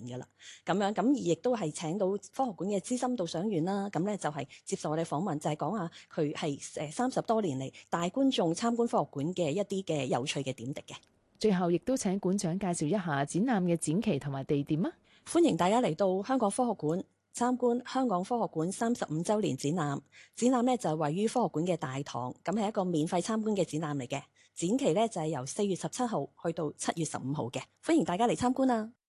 㗎啦。咁樣咁而亦都係請到科學館嘅資深導賞員啦，咁咧就係接受我哋訪問，就係講下佢係30多年嚟帶觀眾參觀科學館嘅一啲嘅有趣嘅點滴嘅。 最後亦都請館長介紹一下展覽嘅展期同埋地點啊！ 歡迎大家嚟到香港科學館參觀香港科學館35週年展覽。展覽咧就係位於科學館嘅大堂，咁係一個免費參觀嘅展覽嚟嘅。展期咧就係由4月17號去到7月15號嘅，歡迎大家嚟參觀啊！